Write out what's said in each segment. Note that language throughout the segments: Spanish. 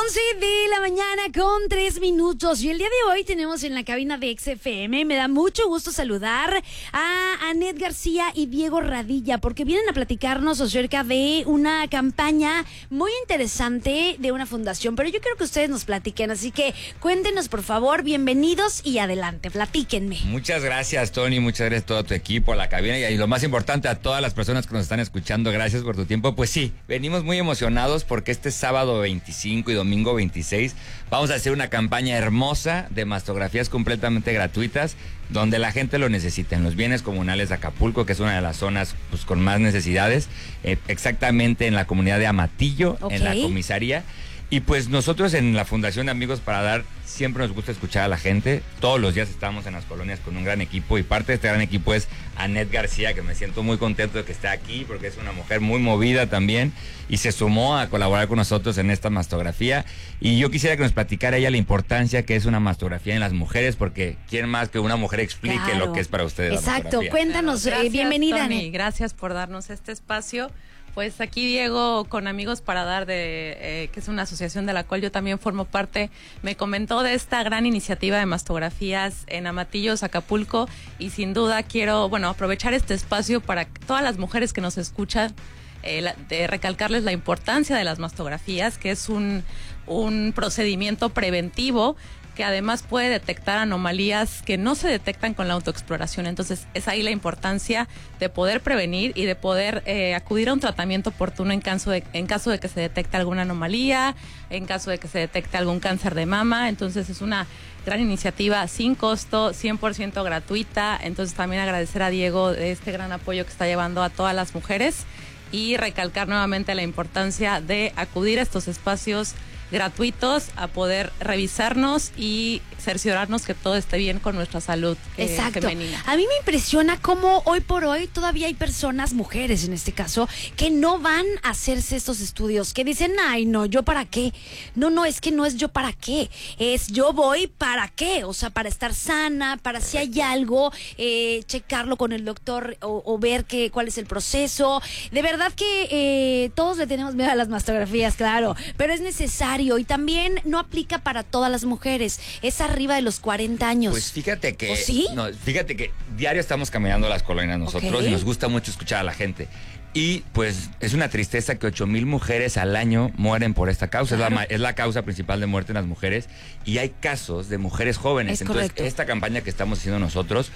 11 de la mañana con 3 minutos. Y el día de hoy tenemos en la cabina de XFM, me da mucho gusto saludar a Anet García y Diego Radilla, porque vienen a platicarnos acerca de una campaña muy interesante de una fundación. Pero yo quiero que ustedes nos platiquen, así que cuéntenos, por favor. Bienvenidos y adelante, platíquenme. Muchas gracias, Tony, muchas gracias a todo tu equipo, a la cabina y lo más importante, a todas las personas que nos están escuchando. Gracias por tu tiempo. Pues sí, venimos muy emocionados porque este sábado 25 y domingo 26 vamos a hacer una campaña hermosa de mastografías completamente gratuitas donde la gente lo necesita, en los bienes comunales de Acapulco, que es una de las zonas pues, con más necesidades, exactamente en la comunidad de Amatillo, en la comisaría. Y pues nosotros en la Fundación de Amigos para Dar siempre nos gusta escuchar a la gente. Todos los días estamos en las colonias con un gran equipo y parte de este gran equipo es Anet García, que me siento muy contento de que esté aquí porque es una mujer muy movida también y se sumó a colaborar con nosotros en esta mastografía. Y yo quisiera que nos platicara ella la importancia que es una mastografía en las mujeres, porque quién más que una mujer explique lo que es para ustedes. Exacto, cuéntanos, gracias, bienvenida, Tony, Anet. gracias por darnos este espacio. Pues aquí Diego, con Amigos para Dar, que es una asociación de la cual yo también formo parte, me comentó de esta gran iniciativa de mastografías en Amatillos, Acapulco, y sin duda quiero, aprovechar este espacio para todas las mujeres que nos escuchan, de recalcarles la importancia de las mastografías, que es un procedimiento preventivo que además puede detectar anomalías que no se detectan con la autoexploración. Entonces es ahí la importancia de poder prevenir y de poder acudir a un tratamiento oportuno en caso de que se detecte alguna anomalía, en caso de que se detecte algún cáncer de mama. Entonces es una gran iniciativa sin costo, 100% gratuita. Entonces también agradecer a Diego de este gran apoyo que está llevando a todas las mujeres y recalcar nuevamente la importancia de acudir a estos espacios gratuitos a poder revisarnos y cerciorarnos que todo esté bien con nuestra salud femenina. A mí me impresiona cómo hoy por hoy todavía hay personas, mujeres en este caso, que no van a hacerse estos estudios, que dicen, ay no, ¿yo para qué? No, es que no es yo para qué, es yo voy para qué, o sea, para estar sana, para si hay algo, checarlo con el doctor o ver cuál es el proceso. De verdad que todos le tenemos miedo a las mastografías, claro, pero es necesario. Y también no aplica para todas las mujeres, es arriba de los 40 años. Pues fíjate que, ¿sí? No, fíjate que diario estamos caminando las colonias nosotros y nos gusta mucho escuchar a la gente. Y pues es una tristeza que 8,000 mujeres al año mueren por esta causa. Claro. Es la causa principal de muerte en las mujeres. Y hay casos de mujeres jóvenes. Entonces, esta campaña que estamos haciendo nosotros,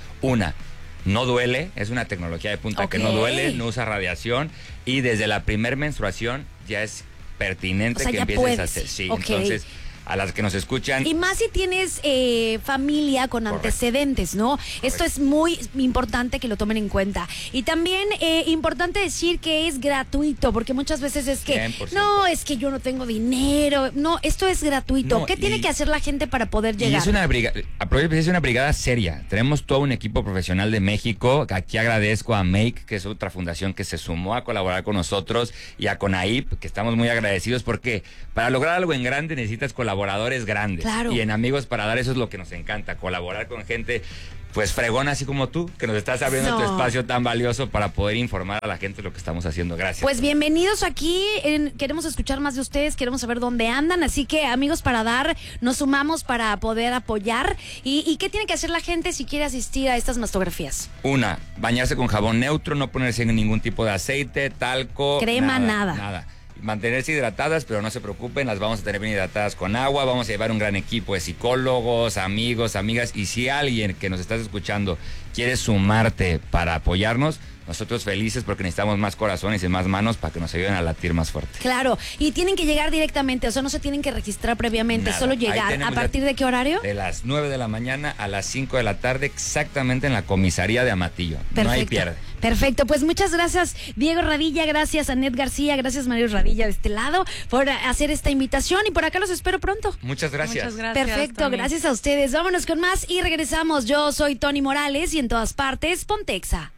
no duele, es una tecnología de punta que no duele, no usa radiación y desde la primer menstruación ya es pertinente que empieces a hacer. Sí, entonces a las que nos escuchan. Y más si tienes familia con antecedentes, ¿no? Correcto. Esto es muy importante que lo tomen en cuenta. Y también importante decir que es gratuito, porque muchas veces es que 100%. No, es que yo no tengo dinero. No, esto es gratuito. No, ¿qué tiene que hacer la gente para poder llegar? Es una brigada seria. Tenemos todo un equipo profesional de México. Aquí agradezco a Make, que es otra fundación que se sumó a colaborar con nosotros, y a CONAIP, que estamos muy agradecidos porque para lograr algo en grande necesitas colaboradores grandes. Claro. Y en Amigos para Dar eso es lo que nos encanta, colaborar con gente pues fregona así como tú, que nos estás abriendo tu espacio tan valioso para poder informar a la gente lo que estamos haciendo. Gracias. Pues bienvenidos aquí, queremos escuchar más de ustedes, queremos saber dónde andan, así que Amigos para Dar, nos sumamos para poder apoyar. ¿Y qué tiene que hacer la gente si quiere asistir a estas mastografías? Bañarse con jabón neutro, no ponerse ningún tipo de aceite, talco, crema, nada. Mantenerse hidratadas, pero no se preocupen, las vamos a tener bien hidratadas con agua. Vamos a llevar un gran equipo de psicólogos, amigos, amigas, y si alguien que nos estás escuchando quiere sumarte para apoyarnos, nosotros felices porque necesitamos más corazones y más manos para que nos ayuden a latir más fuerte. Claro, y tienen que llegar directamente, o sea, no se tienen que registrar previamente, solo llegar. ¿A partir de qué horario? De las 9 de la mañana a las 5 de la tarde, exactamente en la comisaría de Amatillo. Perfecto. No hay pierde. Perfecto, pues muchas gracias Diego Radilla, gracias Anet García, gracias Mario Radilla de este lado por hacer esta invitación y por acá los espero pronto. Muchas gracias. Muchas gracias. Perfecto, Tony. Gracias a ustedes. Vámonos con más y regresamos. Yo soy Tony Morales y en todas partes, Pontexa.